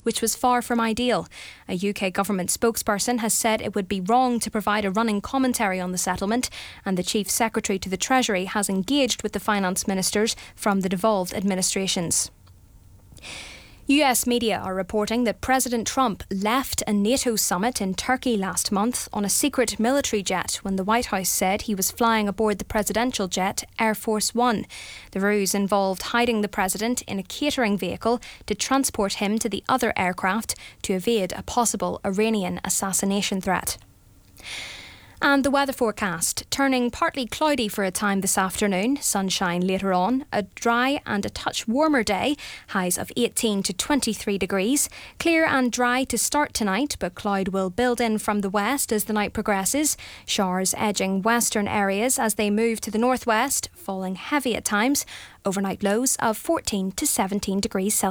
which was far from ideal. A UK government spokesperson has said it would be wrong to provide a running commentary on the settlement, and the Chief Secretary to the Treasury has engaged with the finance ministers from the devolved administrations. US media are reporting that President Trump left a NATO summit in Turkey last month on a secret military jet when the White House said he was flying aboard the presidential jet Air Force One. The ruse involved hiding the president in a catering vehicle to transport him to the other aircraft to evade a possible Iranian assassination threat. And the weather forecast, turning partly cloudy for a time this afternoon, sunshine later on, a dry and a touch warmer day, highs of 18 to 23 degrees. Clear and dry to start tonight, but cloud will build in from the west as the night progresses. Showers edging western areas as they move to the northwest, falling heavy at times. Overnight lows of 14 to 17 degrees Celsius.